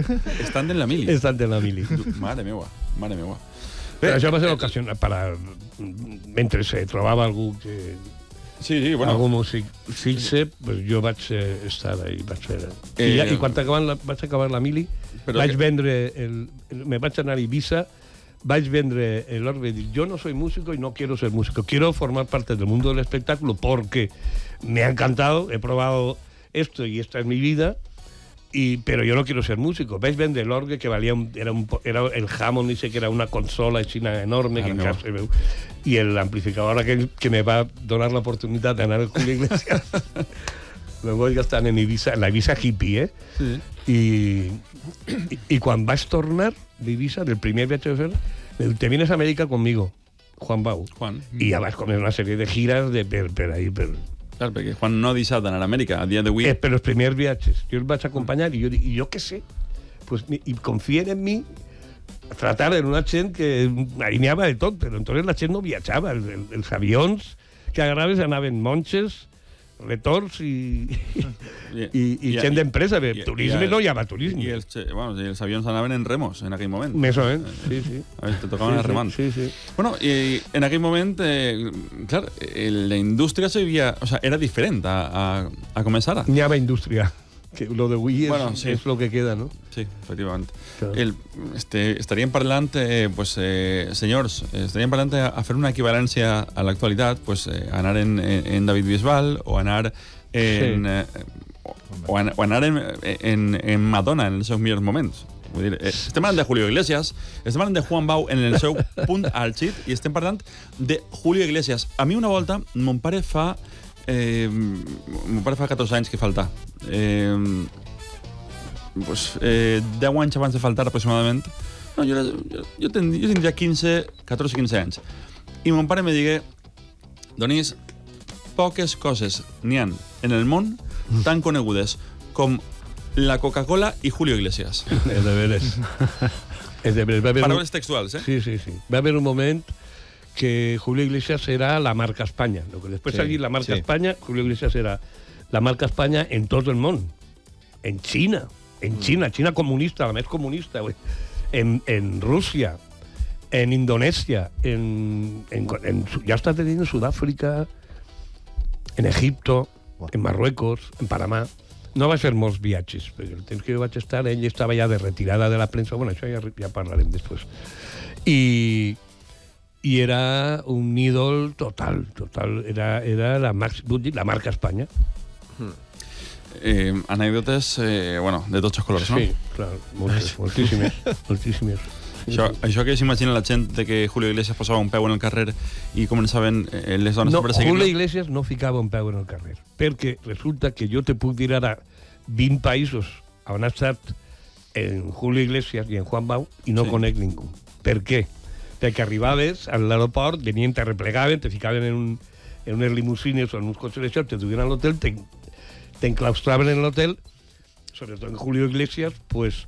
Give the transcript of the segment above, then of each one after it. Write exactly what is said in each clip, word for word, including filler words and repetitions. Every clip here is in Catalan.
Estant en la mili. Estant en la mili. Mare meua, mare meua. Bé, això va ser l'ocasió per a... Mentre se trobava algú que... Sí, sí, bueno. Algú músic fixe, pues jo vaig eh, estar ahí, vaig fer... Eh, I, ja, I quan la, vaig acabar la mili, vaig que... vendre... El, el, me vaig anar a Ibiza, vaig vendre l'orbe y dic, yo no soy músico y no quiero ser músico, quiero formar parte del mundo del espectáculo porque me ha encantado, he probado esto y esta es mi vida, y, pero yo no quiero ser músico. Vaig vendre l'orgue que valía un, era, un, era el Hammond, dice que era una consola china enorme, que en casa se veu, y el amplificador aquell que me va donar l'oportunitat d'anar al Julio Iglesias. Me voy gastant en Ibiza, en la Ibiza hippie, eh? Sí. I, i, i quan vaig tornar d'Ibiza, del primer viatge que fer, te vienes a Amèrica conmigo, Juan Bau. Juan. I ja vas començar una sèrie de gires de, per, per ahí, per... Clar, perquè Juan no ha deixat d'anar a Amèrica, a dia d'avui. Eh, per els primers viatges. Jo el vaig acompanyar i jo dic, jo què sé, pues, i confien en mi, tratar en una gent que ahí n'hi havia de tot, però entonces la gent no viatjava. El, el, els avions que agarraves anaven monges, retorns i, i, i, i gent d'empresa. Turisme i, no hi havia turisme. I els, bueno, els avions anaven en remos en aquell moment. Més o menys, sí, sí. A veure, te tocaven sí, remant. Sí, sí. Bueno, i en aquell moment, eh, clar, la indústria s'havia... O sea, era diferent a, a, a començar ara. N'hi havia indústria. Que lo de avui és, bueno, sí. és lo que queda, no? Sí, efectivament. Claro. El, este, estaríem parlant, eh, pues, eh, senyors, estaríem parlant a, a fer una equivalència a l'actualitat, pues, eh, anar en, en David Bisbal o anar en... Sí. Eh, o, an, o anar en, en, en Madonna en els seus millors moments. Vull dir, eh, estem parlant de Julio Iglesias, estem parlant de Juan Bau en el seu punt àlgid i estem parlant de Julio Iglesias. A mi una volta, mon pare fa... Eh, mon pare fa catorze anys que falta. Eh, pues, eh, deu anys abans de faltar, aproximadament. No, jo, era, jo, jo, ten, jo tindria quinze, catorze quinze anys. I mon pare me digué, Donís, poques coses n'hi ha en el món tan conegudes com la Coca-Cola i Julio Iglesias. És de veres. És de veres. Paraules textuals, eh? Sí, sí, sí. Va haver un moment que Julio Iglesias era la marca España. Lo que después sí, allí la marca sí. España, Julio Iglesias era la marca España en todo el mundo. En China, en China, China comunista, la més comunista, güey. En, en Rusia, en Indonesia, en, en, en, ya está teniendo en Sudáfrica, en Egipto, wow. En Marruecos, en Panamá. No va fer molts viatges, perquè el temps que jo vaig estar, ell estava ja de retirada de la premsa. Bueno, això ja, ja parlarem després. I... i era un ídol total, total. Era, era la, max, la marca Espanya. Hmm. Eh, anècdotes, eh, bueno, de tots els colors, no? Sí, clar, moltes, moltíssimes, moltíssimes. Això, això que s'imagina la gent de que Julio Iglesias posava un peu en el carrer i començaven eh, les dones no, a perseguir-lo? Julio Iglesias no ficava un peu en el carrer, perquè resulta que jo te puc dir ara vint països on ha estat en Julio Iglesias i en Juan Bau i no sí. Conec ningú. Per què? Perquè arribaves a l'aeroport, venien, te replegaven, te ficaven en, un, en unes limusines o en uns cotxes d'això, te duien a l'hotel, te, te enclaustraven en l'hotel, sobretot en Julio Iglesias, pues,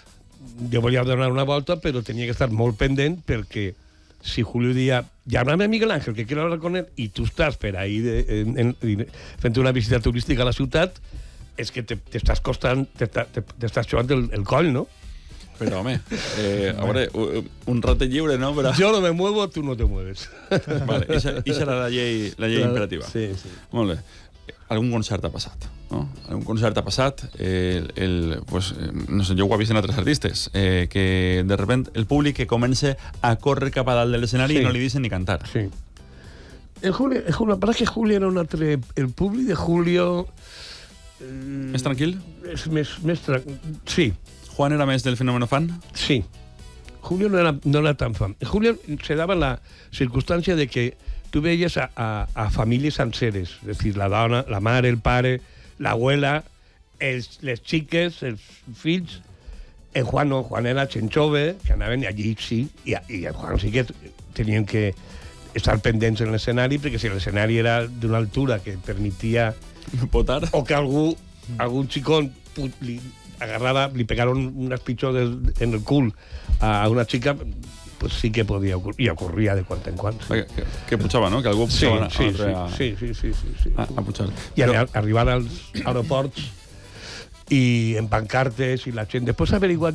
jo volia donar una volta, però tenia que estar molt pendent, perquè si Julio dia, llámame a Miguel Ángel, que quiero hablar con él, i tu estàs per ahí de, en, en, fent una visita turística a la ciutat, és que t'estàs costant, t'estàs xovant el, el coll, no? Pero, home, eh, a veure, un rate lliure, no? Però... Jo no me muevo, tu no te mueves. Vale, i serà la llei, la llei claro, imperativa. Sí, sí. Molt bé. Algun concert ha passat, no? Algun concert ha passat, eh, el, el, pues, no sé, jo ho he vist en altres artistes, eh, que de repente el públic que comença a córrer cap a dalt de l'escenari sí. I no li dicen ni cantar. Sí. El Julio, el Julio, para que Julio era un altre... El públic de Julio... Eh, més tranquil? És més, més tranquil, sí. ¿Juan era més del fenómeno fan? Sí. Julio no era, no era tan fan. Julio se daba la circunstancia de que tú veías a, a, a familias senceres, es decir, la dona, la mare, el pare, l'abuela, els, les xiques, els fills. En Juan no, Juan era gent jove, que anaven allí, sí, i, i en Juan sí que tenien que estar pendents en l'escenari, perquè si l'escenari era d'una altura que permetia... Potar. O que algú, algun xicón li agarraba, li pegaron unas pichones en el cul a una chica, pues sí que podía ocurrir, y ocurría de cuando en cuando. Sí. Que, que puchava, no? Que algú puchava sí, sí, a, sí, sí, sí, sí, sí. A, a puchar. I Però... arribar als aeroports i en pancartes i la gent... Després averiguat